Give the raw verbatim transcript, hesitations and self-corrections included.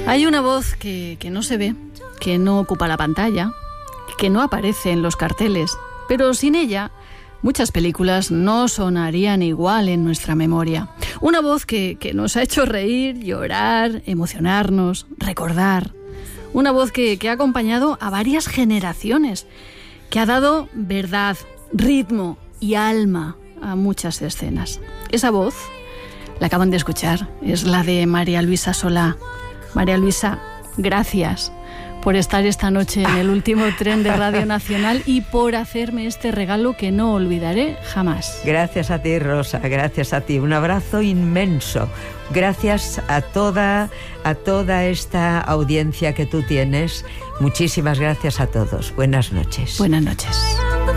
Hay una voz que, que no se ve, que no ocupa la pantalla, que no aparece en los carteles, pero sin ella muchas películas no sonarían igual en nuestra memoria. Una voz que, que nos ha hecho reír, llorar, emocionarnos, recordar. Una voz que, que ha acompañado a varias generaciones, que ha dado verdad, ritmo y alma a muchas escenas. Esa voz, la acaban de escuchar, es la de María Luisa Solá. María Luisa, gracias por estar esta noche en el último tren de Radio Nacional y por hacerme este regalo que no olvidaré jamás. Gracias a ti, Rosa, gracias a ti. Un abrazo inmenso. Gracias a toda, a toda esta audiencia que tú tienes. Muchísimas gracias a todos. Buenas noches. Buenas noches.